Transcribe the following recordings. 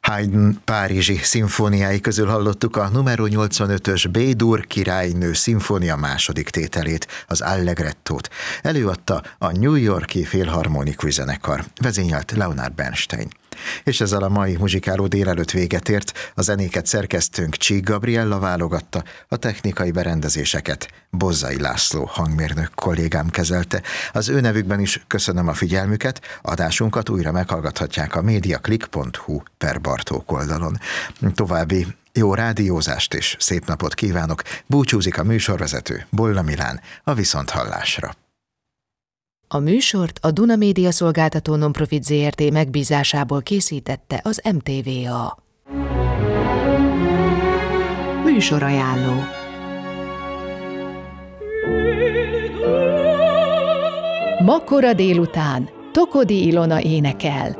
Haydn párizsi szimfóniái közül hallottuk a numero 85-ös B-dur királynő szimfónia második tételét, az Allegrettót. Előadta a New York-i Filharmonikus Zenekar, vezényelt Leonard Bernstein. És ezzel a mai muzsikáló délelőtt véget ért, a zenéket szerkesztőnk Csík Gabriella válogatta, a technikai berendezéseket Bozzai László hangmérnök kollégám kezelte. Az ő nevükben is köszönöm a figyelmüket, adásunkat újra meghallgathatják a mediaclick.hu/Bartók oldalon. További jó rádiózást és szép napot kívánok, búcsúzik a műsorvezető Bolla Milán, a viszonthallásra. A műsort a Duna Média Szolgáltató Nonprofit Zrt. Megbízásából készítette az MTVA. Műsorajánló. Ma kora délután Tokodi Ilona énekel.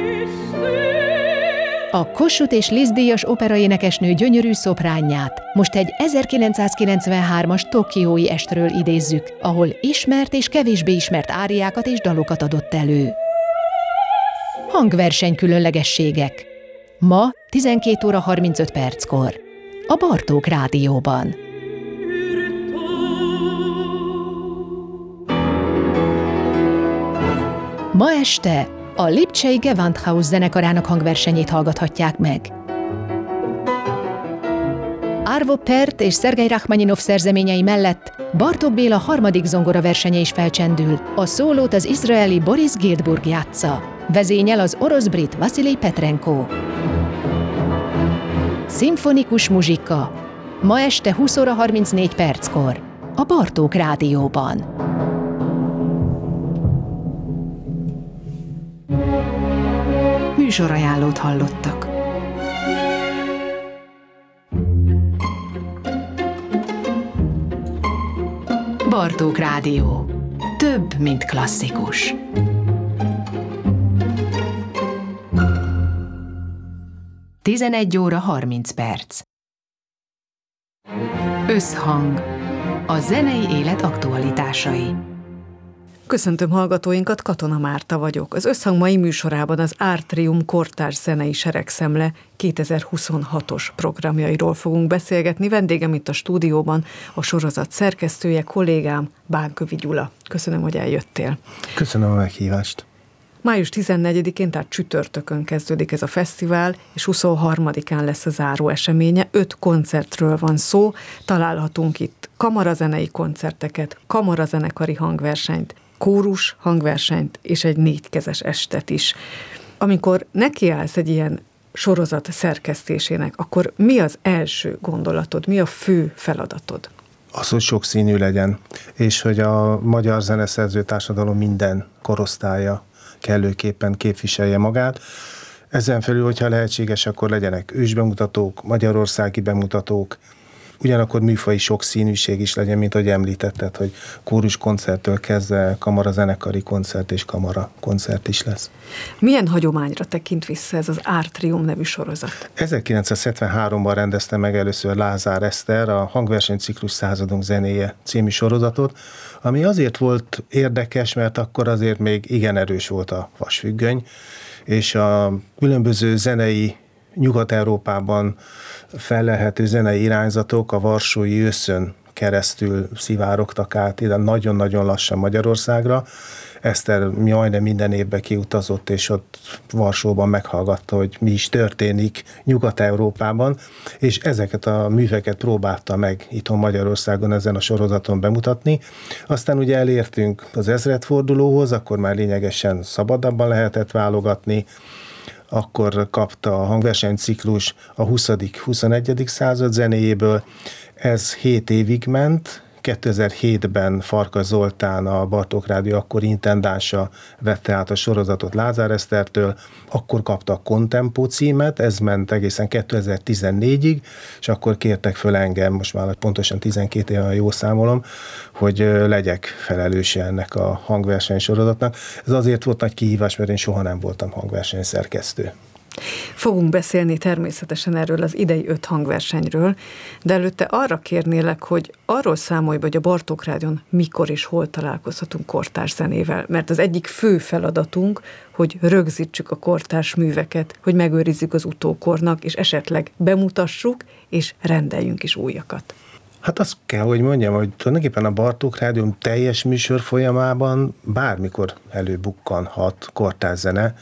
A Kossuth és Liszt díjas operaénekesnő gyönyörű szopránját most egy 1993-as tokiói estről idézzük, ahol ismert és kevésbé ismert áriákat és dalokat adott elő. Hangverseny különlegességek. Ma 12 óra 35 perckor. A Bartók Rádióban. Ma este a Lipcsei Gewandhaus zenekarának hangversenyét hallgathatják meg. Arvo Pärt és Szergej Rachmaninov szerzeményei mellett Bartók Béla harmadik zongoraversenye is felcsendül, a szólót az izraeli Boris Giltburg játsza, vezényel az orosz-brit Vasilij Petrenko. Szimfonikus muzsika. Ma este 20 óra 34 perckor. A Bartók Rádióban. Műsorajánlót hallottak. Bartók Rádió. Több, mint klasszikus. Tizenegy óra 30 perc. Összhang. A zenei élet aktualitásai. Köszöntöm hallgatóinkat, Katona Márta vagyok. Az Összhang mai műsorában az Artrium kortárs zenei seregszemle 2026-os programjairól fogunk beszélgetni. Vendégem itt a stúdióban a sorozat szerkesztője, kollégám Bánkövi Gyula. Köszönöm, hogy eljöttél. Köszönöm a meghívást. Május 14-én, tehát csütörtökön kezdődik ez a fesztivál, és 23-án lesz a záró eseménye. 5 koncertről van szó, találhatunk itt kamarazenei koncerteket, kamarazenekari hangversenyt, kórus hangversenyt és egy 4-kezes estet is. Amikor nekiállsz egy ilyen sorozat szerkesztésének, akkor mi az első gondolatod, mi a fő feladatod? Az, hogy sokszínű legyen, és hogy a magyar zeneszerző társadalom minden korosztálya kellőképpen képviselje magát. Ezen felül, hogyha lehetséges, akkor legyenek ősbemutatók, magyarországi bemutatók, ugyanakkor műfaji sokszínűség is legyen, mint ahogy említetted, hogy kórus koncerttől kezdve kamarazenekari koncert és kamara koncert is lesz. Milyen hagyományra tekint vissza ez az Artrium nevű sorozat? 1973-ban rendezte meg először Lázár Eszter a Hangversenyciklus Századunk zenéje című sorozatot, ami azért volt érdekes, mert akkor azért még igen erős volt a vasfüggöny, és a különböző zenei Nyugat-Európában fellelhető zenei irányzatok a varsói őszön keresztül szivárogtak át ide nagyon-nagyon lassan Magyarországra. Eszter majdnem minden évben kiutazott, és ott Varsóban meghallgatta, hogy mi is történik Nyugat-Európában, és ezeket a műveket próbálta meg itthon Magyarországon ezen a sorozaton bemutatni. Aztán ugye elértünk az ezredfordulóhoz, akkor már lényegesen szabadabban lehetett válogatni, akkor kapta a hangversenyciklus a 20.-21. század zenéjéből. Ez 7 évig ment. 2007-ben Farkas Zoltán, a Bartók Rádió akkori intendánsa vette át a sorozatot Lázár Esztertől, akkor kapta a Contempó címet, ez ment egészen 2014-ig, és akkor kértek föl engem, most már pontosan 12 éve, ha jól számolom, hogy legyek felelőse ennek a hangverseny sorozatnak. Ez azért volt nagy kihívás, mert én soha nem voltam hangverseny szerkesztő. Fogunk beszélni természetesen erről az idei 5 hangversenyről, de előtte arra kérnélek, hogy arról számolj be, hogy a Bartók Rádión mikor és hol találkozhatunk kortárs zenével, mert az egyik fő feladatunk, hogy rögzítsük a kortárs műveket, hogy megőrizzük az utókornak, és esetleg bemutassuk, és rendeljünk is újakat. Hát azt kell, hogy mondjam, hogy tulajdonképpen a Bartók Rádió teljes műsor folyamában bármikor előbukkanhat kortárs zene,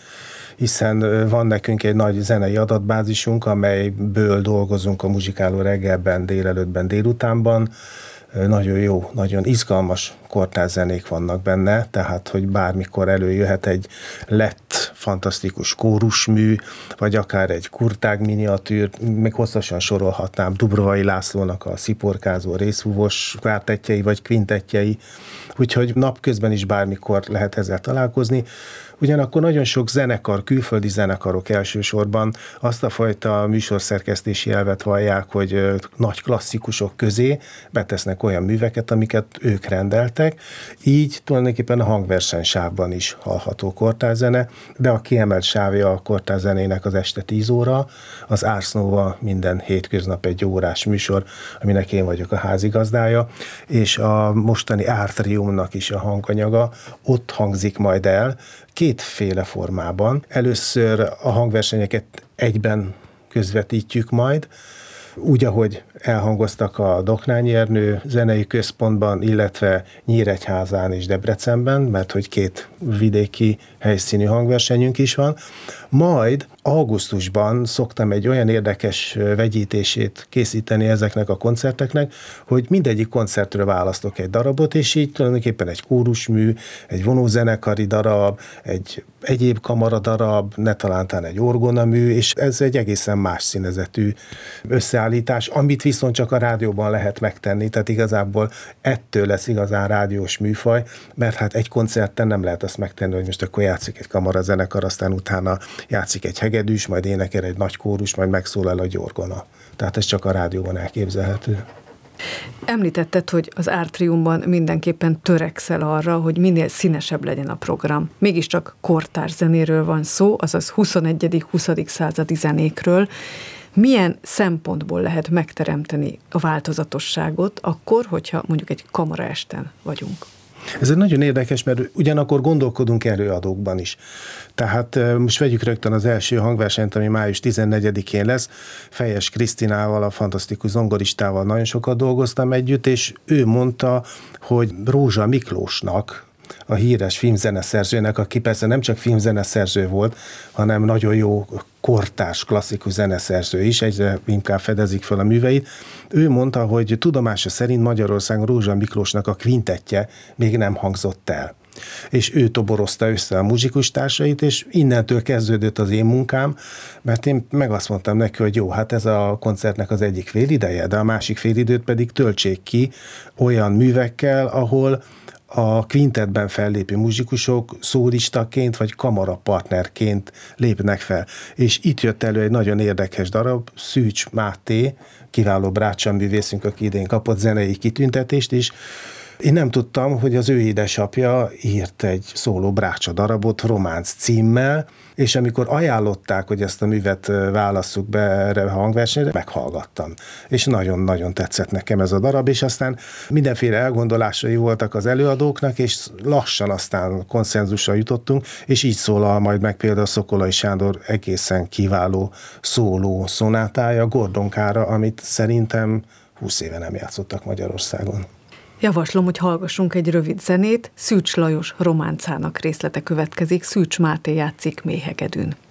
hiszen van nekünk egy nagy zenei adatbázisunk, amelyből dolgozunk a Muzsikáló reggelben, délelőttben, délutánban. Nagyon jó, nagyon izgalmas kortárs zenék vannak benne, tehát hogy bármikor előjöhet egy lett fantasztikus kórusmű, vagy akár egy kurtág miniatűr, még hosszasan sorolhatnám Dubrovai Lászlónak a sziporkázó részfúvós kvártettjei vagy kvintettjei, úgyhogy napközben is bármikor lehet ezzel találkozni. Ugyanakkor nagyon sok zenekar, külföldi zenekarok elsősorban azt a fajta műsorszerkesztési elvet vallják, hogy nagy klasszikusok közé betesznek olyan műveket, amiket ők rendeltek. Így tulajdonképpen a hangversenysávban is hallható kortárzene, de a kiemelt sávja a kortárzenének az este 10 óra, az Ars Nova minden hétköznap egy órás műsor, aminek én vagyok a házigazdája, és a mostani Ártriumnak is a hanganyaga ott hangzik majd el, kétféle formában. Először a hangversenyeket egyben közvetítjük majd, úgy, ahogy elhangoztak a Doknányi Ernő zenei központban, illetve Nyíregyházán és Debrecenben, mert hogy 2 vidéki helyszínű hangversenyünk is van. Majd augusztusban szoktam egy olyan érdekes vegyítését készíteni ezeknek a koncerteknek, hogy mindegyik koncertről választok egy darabot, és így tulajdonképpen egy kórusmű, egy vonózenekari darab, egy egyéb kamaradarab, netalántán egy orgonamű, és ez egy egészen más színezetű összeállítás, amit viszont csak a rádióban lehet megtenni, tehát igazából ettől lesz igazán rádiós műfaj, mert hát egy koncerten nem lehet azt megtenni, hogy most akkor játszik egy kamarazenekar, aztán utána játszik egy hegedűs, majd énekel egy nagy kórus, majd megszólal a orgona. Tehát ez csak a rádióban elképzelhető. Említetted, hogy az Ártriumban mindenképpen törekszel arra, hogy minél színesebb legyen a program. Mégiscsak kortárs zenéről van szó, azaz 21.-20. századi zenékről. Milyen szempontból lehet megteremteni a változatosságot akkor, hogyha mondjuk egy kamaraesten vagyunk? Ez egy nagyon érdekes, mert ugyanakkor gondolkodunk előadókban is. Tehát most vegyük rögtön az első hangversenyt, ami május 14-én lesz. Fejes Krisztinával, a fantasztikus zongoristával nagyon sokat dolgoztam együtt, és ő mondta, hogy Rózsa Miklósnak, a híres filmzeneszerzőnek, aki persze nem csak filmzeneszerző volt, hanem nagyon jó kortárs, klasszikus zeneszerző is, egyre inkább fedezik fel a műveit. Ő mondta, hogy tudomása szerint Magyarországon Rózsa Miklósnak a kvintettje még nem hangzott el. És ő toborozta össze a muzsikustársait, és innentől kezdődött az én munkám, mert én meg azt mondtam neki, hogy jó, hát ez a koncertnek az egyik félideje, de a másik félidőt pedig töltsék ki olyan művekkel, ahol a kvintettben fellépő muzsikusok szólistaként vagy kamarapartnerként lépnek fel. És itt jött elő egy nagyon érdekes darab, Szűcs Máté, kiváló bráccsművészünk, aki idén kapott zenei kitüntetést is. Én nem tudtam, hogy az ő édesapja írt egy szóló brácsa darabot románc címmel, és amikor ajánlották, hogy ezt a művet válasszuk be erre a hangversenyre, meghallgattam. És nagyon-nagyon tetszett nekem ez a darab, és aztán mindenféle elgondolásai voltak az előadóknak, és lassan aztán konszenzusra jutottunk, és így szólal majd meg például Szokolai Sándor egészen kiváló szóló szonátája, Gordonkára, amit szerintem 20 éve nem játszottak Magyarországon. Javaslom, hogy hallgassunk egy rövid zenét, Szűcs Lajos románcának részlete következik, Szűcs Máté játszik méhegedűn.